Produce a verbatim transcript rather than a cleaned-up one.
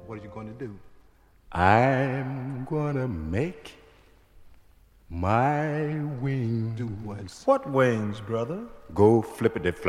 What are you going to do? I'm gonna make my wings. Do what? What wings, brother? Go flippity flop.